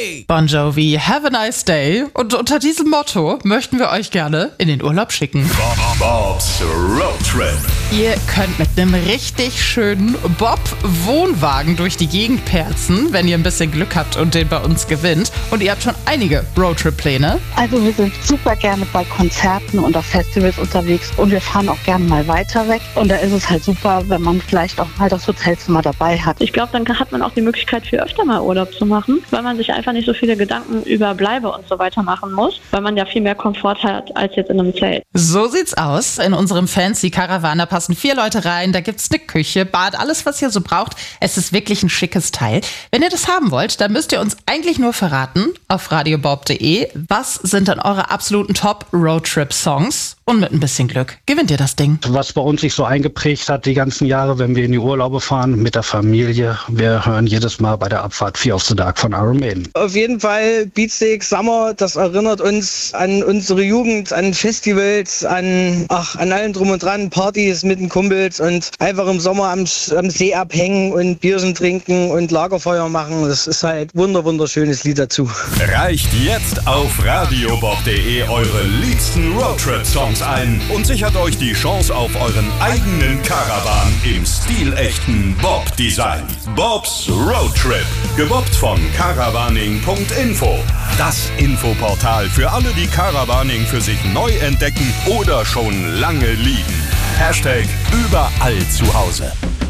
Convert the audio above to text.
Bon Jovi, have a nice day. Und unter diesem Motto möchten wir euch gerne in den Urlaub schicken. Bob's Road Trip. Ihr könnt mit einem richtig schönen Bob-Wohnwagen durch die Gegend perzen, wenn ihr ein bisschen Glück habt und den bei uns gewinnt. Und ihr habt schon einige Roadtrip-Pläne. Also wir sind super gerne bei Konzerten und auf Festivals unterwegs und wir fahren auch gerne mal weiter weg. Und da ist es halt super, wenn man vielleicht auch mal das Hotelzimmer dabei hat. Ich glaube, dann hat man auch die Möglichkeit, viel öfter mal Urlaub zu machen, weil man sich einfach nicht so viele Gedanken über Bleibe und so weiter machen muss, weil man ja viel mehr Komfort hat als jetzt in einem Zelt. So sieht's aus. In unserem fancy Caravana passen 4 Leute rein. Da gibt's eine Küche, Bad, alles, was ihr so braucht. Es ist wirklich ein schickes Teil. Wenn ihr das haben wollt, dann müsst ihr uns eigentlich nur verraten auf radiobob.de, was sind dann eure absoluten Top-Roadtrip-Songs? Und mit ein bisschen Glück gewinnt ihr das Ding. Was bei uns sich so eingeprägt hat die ganzen Jahre, wenn wir in die Urlaube fahren mit der Familie, wir hören jedes Mal bei der Abfahrt Fear of the Dark von Iron Maiden. Auf jeden Fall Beatsteak Summer, das erinnert uns an unsere Jugend, an Festivals, an allem drum und dran, Partys mit den Kumpels und einfach im Sommer am See abhängen und Bierchen trinken und Lagerfeuer machen. Das ist halt wunderschönes Lied dazu. Reicht jetzt auf radiobob.de eure liebsten Roadtrip-Songs ein und sichert euch die Chance auf euren eigenen Caravan im stilechten Bob-Design. Bob's Road Trip, gebobbt von caravaning.info. Das Infoportal für alle, die Caravaning für sich neu entdecken oder schon lange lieben. #überall zu Hause.